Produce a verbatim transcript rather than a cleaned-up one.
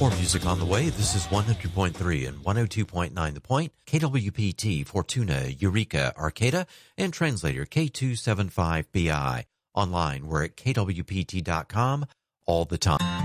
More music on the way. This is one hundred point three and one oh two point nine The Point, K W P T, Fortuna, Eureka, Arcata, and translator K two seven five B I. Online, we're at K W P T dot com all the time.